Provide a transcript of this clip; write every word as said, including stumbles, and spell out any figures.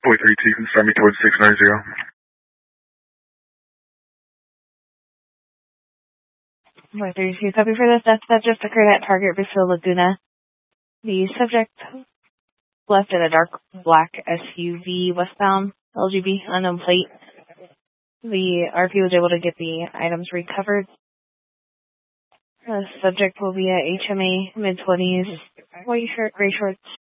Boy three two, confirm me towards six nine zero. Boy three two, copy for this. Death that just occurred at Target Brazil Laguna. The subject left in a dark black S U V westbound, L G B, unknown plate. The R P was able to get the items recovered. The subject will be at H M A, mid-twenties, white shirt, gray shorts,